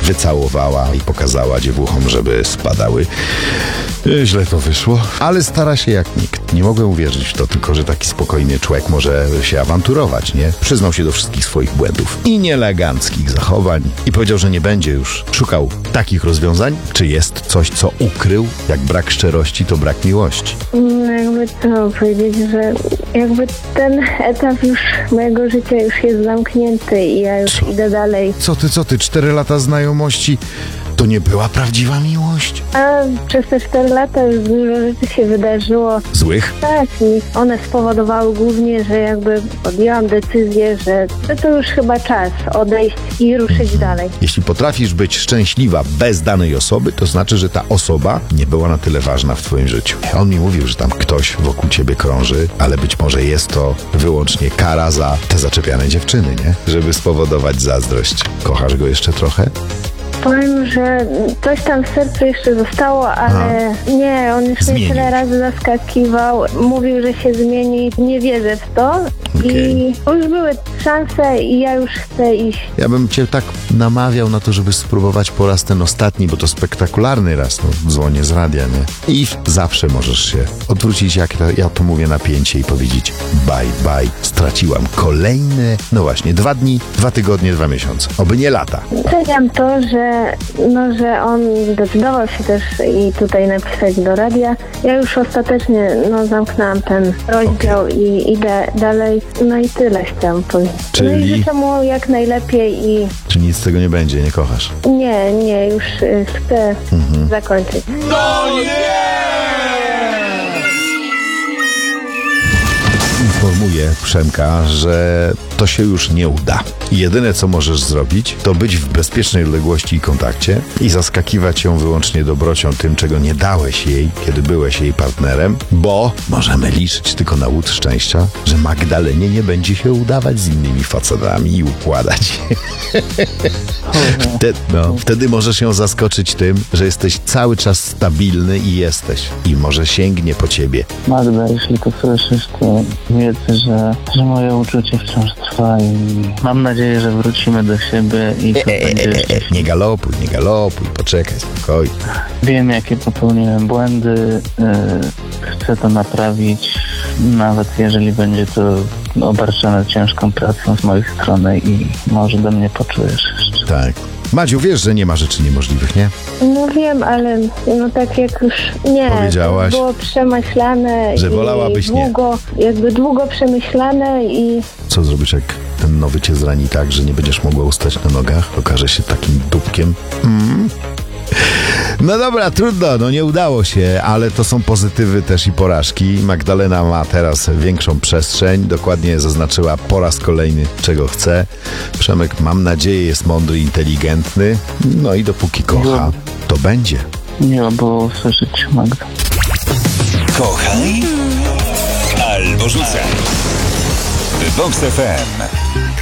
wycałowała i pokazała dziewuchom, żeby spadały. Źle to wyszło, ale stara się jak nikt. Nie mogłem uwierzyć w to, tylko że taki spokojny człowiek może się awanturować, nie? Przyznał się do wszystkich swoich błędów i nieeleganckich zachowań i powiedział, że nie będzie już szukał takich rozwiązań. Czy jest coś, co ukrył? Jak brak szczerości, to brak miłości. Jakby to powiedzieć, że jakby ten etap już mojego życia już jest zamknięty i ja już idę dalej. Co ty? 4 lata znajomości to nie była prawdziwa miłość? A przez te 4 lata już dużo rzeczy się wydarzyło. Złych? Tak, i one spowodowały głównie, że jakby podjęłam decyzję, że to już chyba czas odejść i ruszyć dalej. Jeśli potrafisz być szczęśliwa bez danej osoby, to znaczy, że ta osoba nie była na tyle ważna w twoim życiu. On mi mówił, że tam ktoś wokół ciebie krąży, ale być może jest to wyłącznie kara za te zaczepiane dziewczyny, nie? Żeby spowodować zazdrość. Kochasz go jeszcze trochę? Powiem, że coś tam w sercu jeszcze zostało, ale nie, on już mnie tyle razy zaskakiwał. Mówił, że się zmieni. Nie wierzę w to. I już były szanse i ja już chcę iść. Ja bym cię tak namawiał na to, żeby spróbować po raz ten ostatni, bo to spektakularny raz, dzwonię z radia, nie? I zawsze możesz się odwrócić, jak ja to mówię, napięcie i powiedzieć bye. Straciłam kolejne, 2 dni, 2 tygodnie, 2 miesiące. Oby nie lata. Doceniam to, że on zdecydował się też i tutaj napisać do radia. Ja już ostatecznie zamknęłam ten rozdział i idę dalej. No i tyle chciałam powiedzieć. Czyli... No i życzę mu jak najlepiej i... Czy nic z tego nie będzie, nie kochasz? Nie, już chcę zakończyć. No nie! Informuję Przemka, że to się już nie uda. I jedyne, co możesz zrobić, to być w bezpiecznej odległości i kontakcie i zaskakiwać ją wyłącznie dobrocią, tym, czego nie dałeś jej, kiedy byłeś jej partnerem, bo możemy liczyć tylko na łód szczęścia, że Magdalenie nie będzie się udawać z innymi facetami i układać. Wtedy możesz ją zaskoczyć tym, że jesteś cały czas stabilny i jesteś. I może sięgnie po ciebie. Magda, jeśli to słyszysz, to wiedz, że moje uczucie wciąż trwa i mam nadzieję, że wrócimy do siebie i to będzie... Nie galopuj, poczekaj, spokojnie. Wiem, jakie popełniłem błędy, chcę to naprawić, nawet jeżeli będzie to obarczone ciężką pracą z mojej strony i może do mnie poczujesz jeszcze. Tak. Madziu, wiesz, że nie ma rzeczy niemożliwych, nie? No wiem, ale tak jak już powiedziałaś, było przemyślane, że wolałabyś długo przemyślane i... Co zrobisz, jak ten nowy cię zrani tak, że nie będziesz mogła ustać na nogach? Okaże się takim dupkiem? No dobra, trudno, nie udało się, ale to są pozytywy też i porażki. Magdalena ma teraz większą przestrzeń, dokładnie zaznaczyła po raz kolejny, czego chce. Przemek, mam nadzieję, jest mądry, inteligentny, no i dopóki kocha, to będzie. Miło było usłyszeć, Magda. Kochaj albo rzucaj. Vox FM.